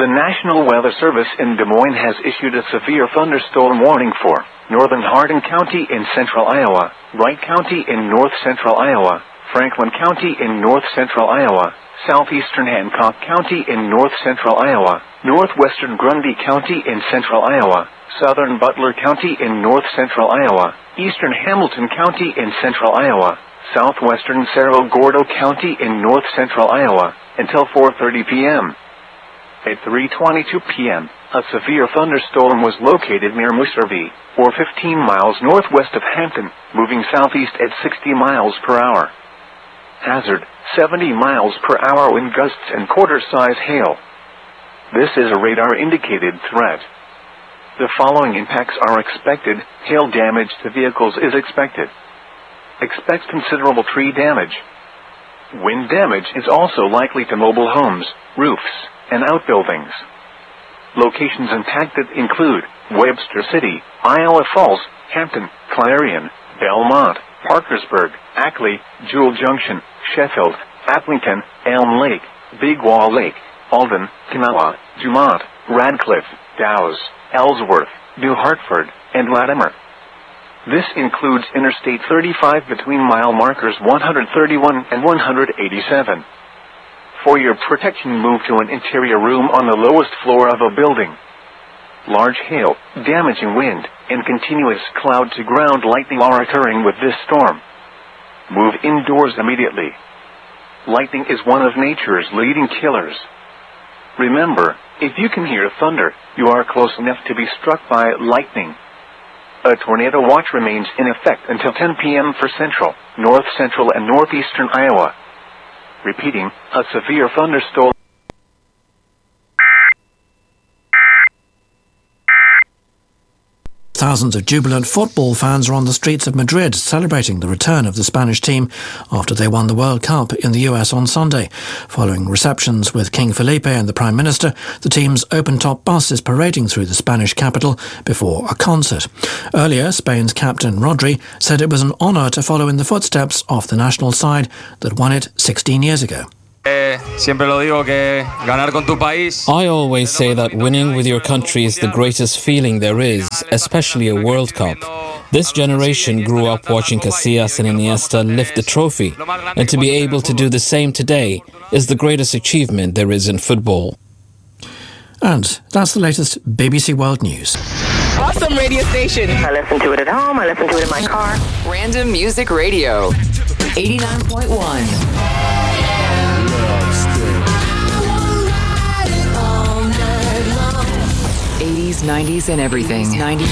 The National Weather Service in Des Moines has issued a severe thunderstorm warning for northern Hardin County in central Iowa, Wright County in north-central Iowa, Franklin County in north-central Iowa, southeastern Hancock County in north-central Iowa, northwestern Grundy County in central Iowa, southern Butler County in north-central Iowa, eastern Hamilton County in central Iowa, southwestern Cerro Gordo County in north-central Iowa, until 4:30 p.m. At 3:22 p.m., a severe thunderstorm was located near Musservy, or 15 miles northwest of Hampton, moving southeast at 60 miles per hour. Hazard, 70 miles per hour wind gusts and quarter-size hail. This is a radar-indicated threat. The following impacts are expected. Hail damage to vehicles is expected. Expect considerable tree damage. Wind damage is also likely to mobile homes, roofs, and outbuildings. Locations impacted include Webster City, Iowa Falls, Hampton, Clarion, Belmont, Parkersburg, Ackley, Jewel Junction, Sheffield, Aplington, Elm Lake, Big Wall Lake, Alden, Kanawha, Dumont, Radcliffe, Dowes, Ellsworth, New Hartford, and Latimer. This includes Interstate 35 between mile markers 131 and 187. For your protection, move to an interior room on the lowest floor of a building. Large hail, damaging wind, and continuous cloud-to-ground lightning are occurring with this storm. Move indoors immediately. Lightning is one of nature's leading killers. Remember, if you can hear thunder, you are close enough to be struck by lightning. A tornado watch remains in effect until 10 p.m. for central, north-central, and northeastern Iowa. Repeating, a severe thunderstorm. Thousands of jubilant football fans are on the streets of Madrid celebrating the return of the Spanish team after they won the World Cup in the US on Sunday. Following receptions with King Felipe and the Prime Minister, the team's open-top bus is parading through the Spanish capital before a concert. Earlier, Spain's captain Rodri said it was an honour to follow in the footsteps of the national side that won it 16 years ago. I always say that winning with your country is the greatest feeling there is, especially a World Cup. This generation grew up watching Casillas and Iniesta lift the trophy, and to be able to do the same today is the greatest achievement there is in football. And that's the latest BBC World News. Awesome radio station. I listen to it at home, I listen to it in my car. Random Music Radio, 89.1. 80s, 90s, and everything. 90s.